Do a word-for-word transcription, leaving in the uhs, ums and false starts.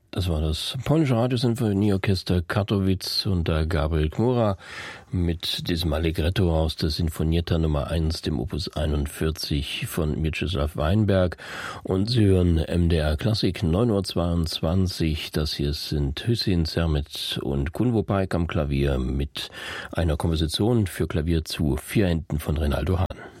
Das war das polnische Radiosinfonieorchester Katowice unter Gabriel Chmura mit diesem Allegretto aus der Sinfonietta Nummer eins, dem Opus einundvierzig von Mieczysław Weinberg. Und Sie hören M D R Klassik, neun Uhr zweiundzwanzig. Das hier sind Hüseyin Sermet und Kunvo Paik am Klavier mit einer Komposition für Klavier zu vier Händen von Rinaldo Hahn.